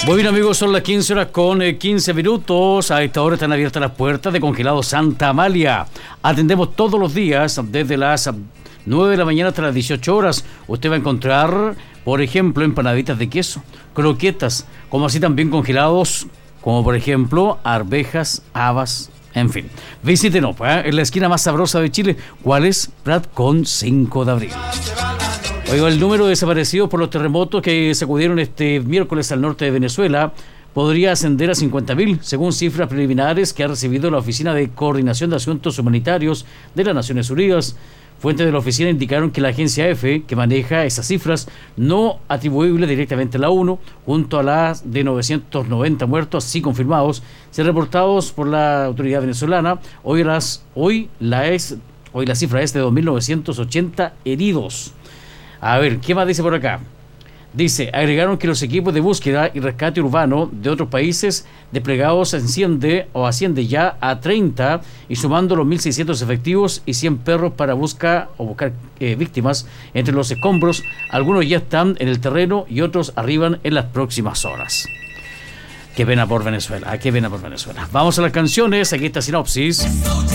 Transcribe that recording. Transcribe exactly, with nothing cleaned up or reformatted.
Muy bien, amigos, son las quince horas con eh, quince minutos. A esta hora están abiertas las puertas de Congelado Santa Amalia. Atendemos todos los días desde las nueve de la mañana hasta las dieciocho horas. Usted va a encontrar, por ejemplo, empanaditas de queso, croquetas, como así también congelados, como por ejemplo arvejas, habas, en fin. Visítenos, ¿eh? En la esquina más sabrosa de Chile. ¿Cuál es? Prat con cinco de abril. Oiga, el número de desaparecidos por los terremotos que sacudieron este miércoles al norte de Venezuela podría ascender a cincuenta mil, según cifras preliminares que ha recibido la Oficina de Coordinación de Asuntos Humanitarios de las Naciones Unidas. Fuentes de la oficina indicaron que la agencia EFE, que maneja esas cifras no atribuibles directamente a la ONU, junto a las de novecientos noventa muertos sí confirmados, se reportados por la autoridad venezolana. Hoy, las, hoy, la, es, hoy la cifra es de dos mil novecientos ochenta heridos. A ver, ¿qué más dice por acá? Dice, agregaron que los equipos de búsqueda y rescate urbano de otros países desplegados asciende o asciende ya a treinta, y sumando los mil seiscientos efectivos y cien perros para buscar o buscar eh, víctimas entre los escombros. Algunos ya están en el terreno y otros arriban en las próximas horas. Qué pena por Venezuela, qué pena por Venezuela. Vamos a las canciones, aquí está Sinopsis.